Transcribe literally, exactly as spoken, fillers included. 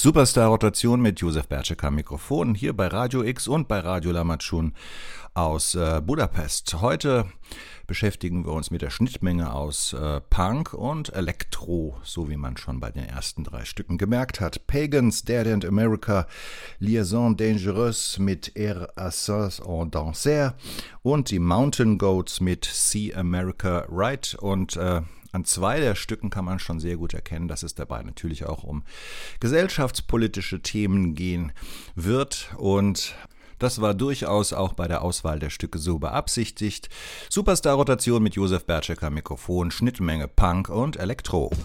Superstar-Rotation mit Josef Bertschek am Mikrofon, hier bei Radio X und bei Radio Lamatschun aus äh, Budapest. Heute beschäftigen wir uns mit der Schnittmenge aus äh, Punk und Elektro, so wie man schon bei den ersten drei Stücken gemerkt hat. Pagans, Dead and America, Liaison Dangereuse mit Air Assas en Danser und die Mountain Goats mit See America Right. Und äh, an zwei der Stücken kann man schon sehr gut erkennen, dass es dabei natürlich auch um gesellschaftspolitische Themen gehen wird, und das war durchaus auch bei der Auswahl der Stücke so beabsichtigt. Superstar-Rotation mit Josef Bertschek am Mikrofon, Schnittmenge Punk und Elektro.